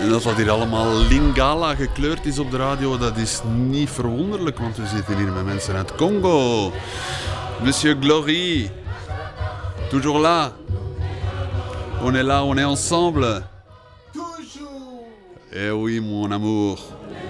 En dat hier allemaal Lingala gekleurd is op de radio, dat is niet verwonderlijk, want we zitten hier met mensen uit Congo. Monsieur Glory, toujours là. On est là, on est ensemble. Toujours. Eh oui, mon amour.